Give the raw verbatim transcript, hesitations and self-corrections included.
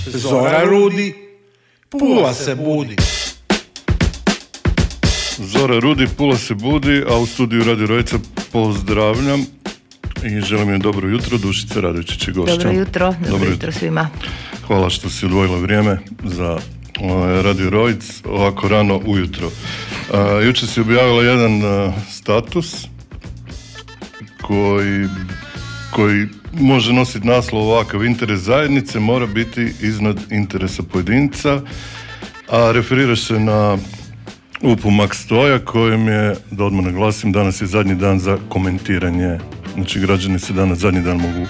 Zora rudi, Pula se budi. Zora rudi, Pula se budi, a u studiju Radio Rojica pozdravljam i želim joj dobro jutro, Dušica Radovičić je gošća. Dobro jutro, dobro, dobro jutro svima. Hvala što si odvojila vrijeme za Radio Rojic ovako rano ujutro. Uh, jučer si objavila jedan uh, status koji, koji može nositi naslov ovakav: interes zajednice mora biti iznad interesa pojedinca, a referiraš se na U P U Max Toja kojem je, da odmah naglasim, danas je zadnji dan za komentiranje. Znači građani se danas zadnji dan mogu